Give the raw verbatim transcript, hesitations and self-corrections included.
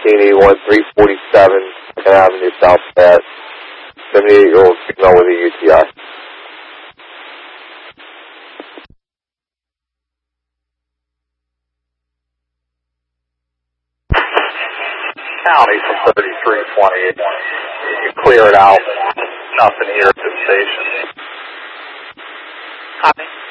nineteen eighty-one, three forty-seven, Second Avenue Southwest, seventy-eight-year-old female with a U T I. County from thirty-three twenty-eight. You clear it out. Nothing here at the station. Copy.